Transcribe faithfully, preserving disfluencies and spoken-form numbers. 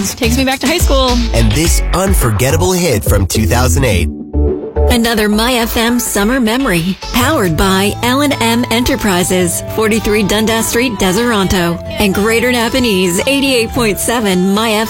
friends, Takes me back to high school. and this unforgettable hit from two thousand eight. Another My F M summer memory. Powered by L and M Enterprises, forty-three Dundas Street, Deseronto, and Greater Napanese, eighty-eight point seven My F M.